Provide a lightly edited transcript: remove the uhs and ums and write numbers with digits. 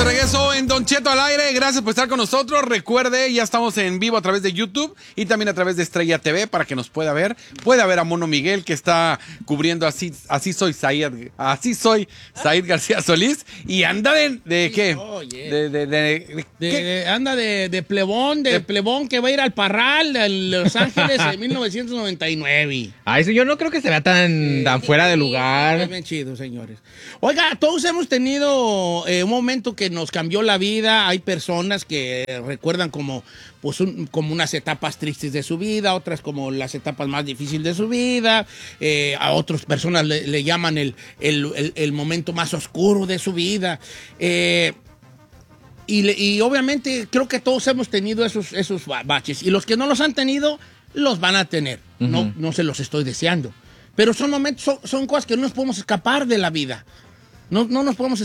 regreso en Don Cheto al aire. Gracias por estar con nosotros. Recuerde, ya estamos en vivo a través de YouTube y también a través de Estrella TV para que nos pueda ver. Puede ver a Mono Miguel, que está cubriendo Así soy Said García Solís. Y anda ¿de qué? Anda de plebón, plebón que va a ir al Parral de Los Ángeles en 1999. Eso yo no creo que se vea tan fuera de lugar. Es bien chido, señores. Oiga, todos hemos tenido un momento que nos cambió la vida. Hay personas que recuerdan como unas etapas tristes de su vida, otras como las etapas más difíciles de su vida. A otras personas le llaman el momento más oscuro de su vida. Y obviamente creo que todos hemos tenido esos baches. Y los que no los han tenido, los van a tener. Uh-huh. No se los estoy deseando. Pero son momentos, son cosas que no nos podemos escapar de la vida. No nos podemos